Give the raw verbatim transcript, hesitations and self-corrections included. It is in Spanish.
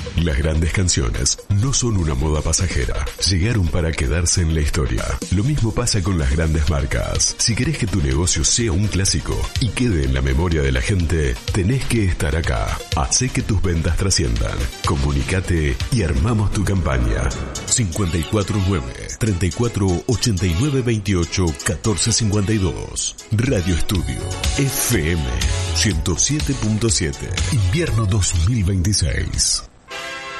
Las grandes canciones no son una moda pasajera. Llegaron para quedarse en la historia. Lo mismo pasa con las grandes marcas. Si querés que tu negocio sea un clásico y quede en la memoria de la gente, tenés que estar acá. Hacé que tus ventas trasciendan. Comunicate y armamos tu campaña. cinco cuatro nueve, treinta y cuatro, ochenta y nueve, veintiocho, catorce cincuenta y dos. Radio Estudio F M ciento siete punto siete. Invierno dos mil veintiséis.